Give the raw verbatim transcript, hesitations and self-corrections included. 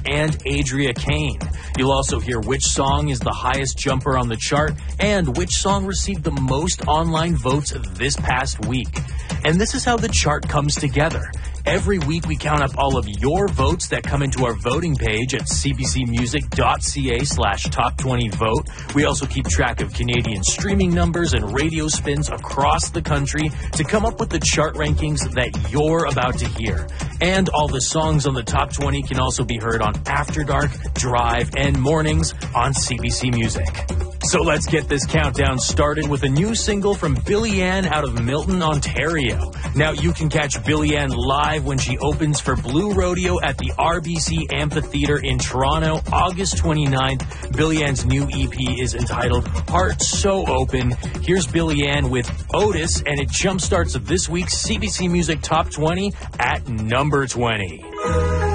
and Adria Kane. You'll also hear which song is the highest jumper on the chart and which song received the most online votes this past week. And this is how the chart comes together. Every week we count up all of your votes that come into our voting page at cbcmusic.ca slash top 20 vote. We also keep track of Canadian streaming numbers and radio spins across the country to come up with the chart rankings that you're about to hear. And all the songs on the top twenty can also be heard on After Dark, Drive, and Mornings on C B C Music. So let's get this countdown started with a new single from Billy Ann out of Milton, Ontario. Now you can catch Billy Ann live when she opens for Blue Rodeo at the R B C Amphitheatre in Toronto, August twenty-ninth. Billy Ann's new E P is entitled Heart So Open. Here's Billy Ann with Otis, and it jumpstarts this week's C B C Music Top twenty at number twenty.